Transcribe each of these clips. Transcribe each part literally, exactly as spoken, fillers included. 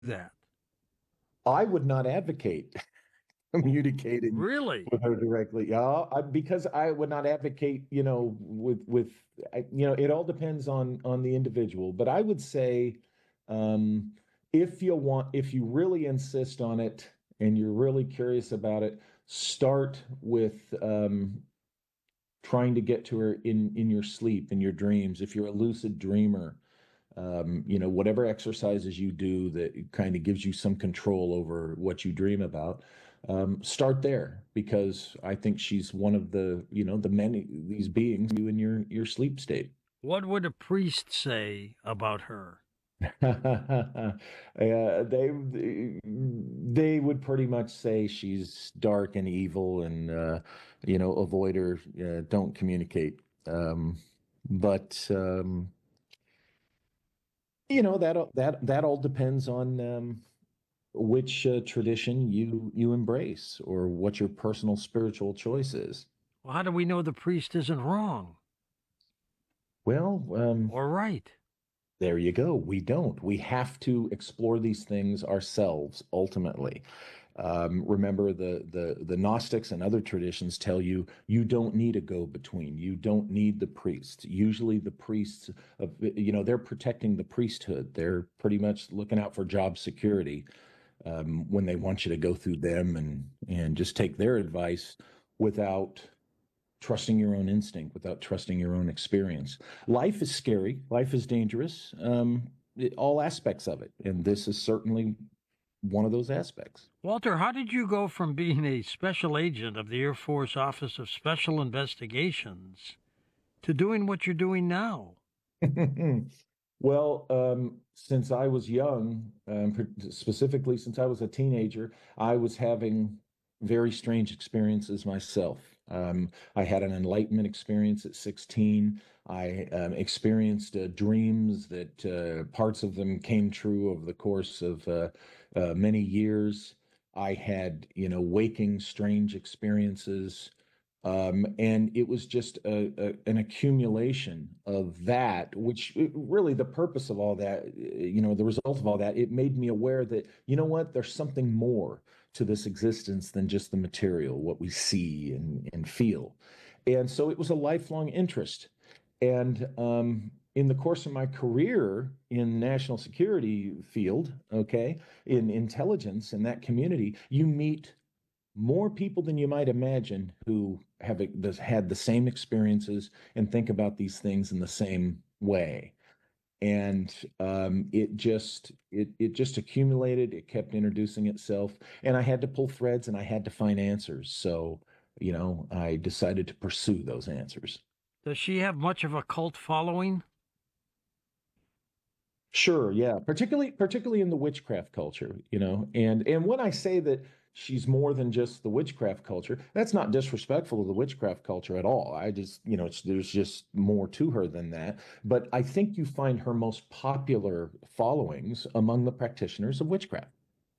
that? I would not advocate communicating Really? with her directly. Yeah, I, because I would not advocate, you know, with with I, you know, it all depends on on the individual. But I would say, um, if you want, if you really insist on it and you're really curious about it, start with um, trying to get to her in in your sleep, in your dreams. If you're a lucid dreamer, um, you know, whatever exercises you do that kind of gives you some control over what you dream about, um, start there because I think she's one of the, you know, the many these beings you in your your sleep state. What would a priest say about her? uh, they they would pretty much say she's dark and evil and uh, you know, avoid her, uh, don't communicate. Um, but um, you know, that that that all depends on um, which uh, tradition you you embrace or what your personal spiritual choice is. Well, how do we know the priest isn't wrong Well, um, or right? there you go. We don't. We have to explore these things ourselves ultimately. Um, remember, the the the Gnostics and other traditions tell you you don't need a go-between. You don't need the priest. Usually, the priests of you know they're protecting the priesthood. They're pretty much looking out for job security um, when they want you to go through them and and just take their advice without trusting your own instinct, without trusting your own experience. Life is scary. Life is dangerous. Um, it, all aspects of it, and this is certainly one of those aspects. Walter, how did you go from being a special agent of the Air Force Office of Special Investigations to doing what you're doing now? Well, um, since I was young, um, specifically since I was a teenager, I was having very strange experiences myself. Um, I had an enlightenment experience at sixteen. I um, experienced uh, dreams that uh, parts of them came true over the course of uh, uh, many years. I had, you know, waking strange experiences. Um, and it was just a, a, an accumulation of that, which uh, really the purpose of all that, uh, you know, the result of all that, it made me aware that, you know what, there's something more to this existence than just the material, what we see and, and feel. And so it was a lifelong interest. And um, in the course of my career in the national security field, okay, in intelligence in that community, you meet more people than you might imagine who have had the same experiences and think about these things in the same way. And um, it just it it just accumulated. It kept introducing itself, and I had to pull threads and I had to find answers. So, you know, I decided to pursue those answers. Does she have much of a cult following? Sure, yeah, particularly particularly in the witchcraft culture, you know. And and when I say that she's more than just the witchcraft culture, that's not disrespectful of the witchcraft culture at all. I just, you know, it's, there's just more to her than that. But I think you find her most popular followings among the practitioners of witchcraft.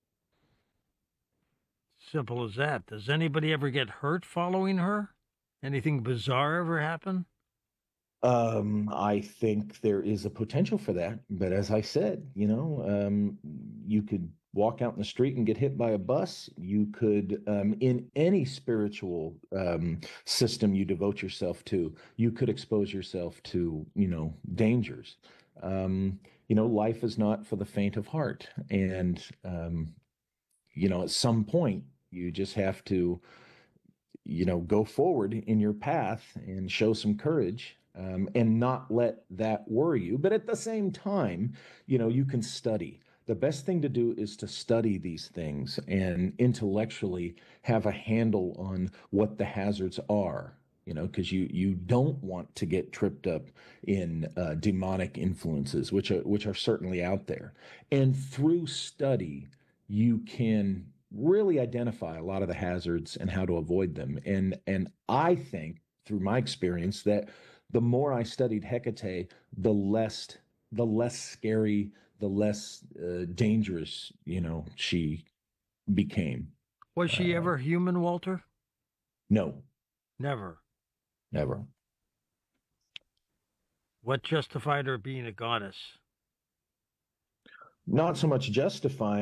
Simple as that. Does anybody ever get hurt following her? Anything bizarre ever happen? Um, I think there is a potential for that, but as I said, you know, um, you could walk out in the street and get hit by a bus. You could, um, in any spiritual um, system you devote yourself to, you could expose yourself to, you know, dangers. Um, you know, life is not for the faint of heart, and um, you know, at some point, you just have to you know, go forward in your path and show some courage um, and not let that worry you. But at the same time, you know, you can study. The best thing to do is to study these things and intellectually have a handle on what the hazards are. You know, because you you don't want to get tripped up in uh, demonic influences, which are which are certainly out there. And through study, you can really identify a lot of the hazards and how to avoid them. And and I think through my experience that the more I studied Hecate, the less the less scary, the less uh, dangerous, you know, she became. Was she Uh, ever human, Walter? no, Never. never. What justified her being a goddess? not so much justifying